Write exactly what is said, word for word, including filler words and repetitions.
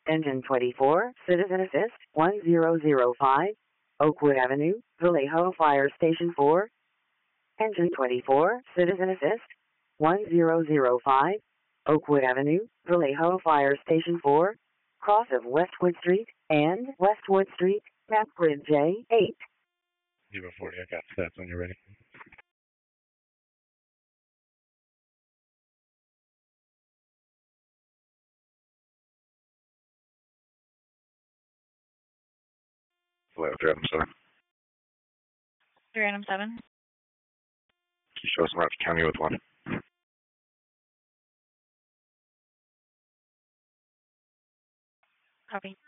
Engine twenty-four, Citizen Assist, one zero zero five, Oakwood Avenue, Vallejo Fire Station four. Engine twenty-four, Citizen Assist, one zero zero five, Oakwood Avenue, Vallejo Fire Station four, cross of Westwood Street and Westwood Street, map grid J eight. zero forty, I got stats when you're ready. Vallejo Drive, I'm sorry. three random seven. Can you show us March County with one? Copy.